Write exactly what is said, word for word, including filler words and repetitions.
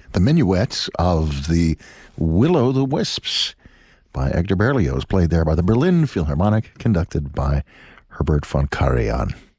the minuet of the Will-o'-the-Wisps by Hector Berlioz, played there by the Berlin Philharmonic, conducted by Herbert von Karajan.